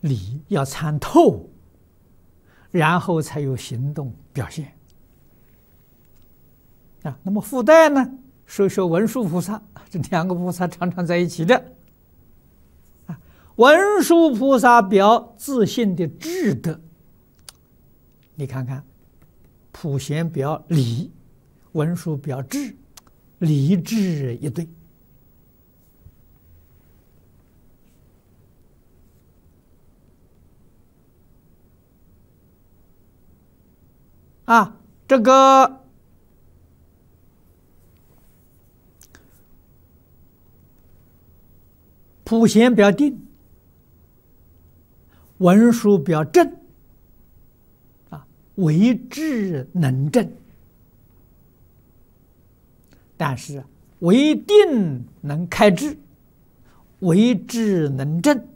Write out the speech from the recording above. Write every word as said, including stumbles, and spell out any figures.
理要参透，然后才有行动表现啊。那么附带呢，说说文殊菩萨，这两个菩萨常常在一起的啊。文殊菩萨表自信的智德，你看看，普贤表理，文殊表智，理智一对。啊，这个普贤表定，文殊表正，啊，为智能正，但是为定能开智，为智能正，